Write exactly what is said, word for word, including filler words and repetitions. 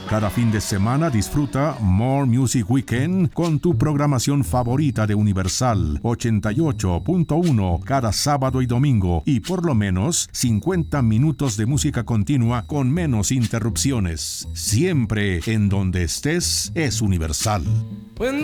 Cada fin de semana disfruta More Music Weekend con tu programación favorita de Universal ochenta y ocho punto uno cada sábado y domingo y por lo menos cincuenta minutos de música continua con menos interrupciones. Siempre en donde estés es Universal. When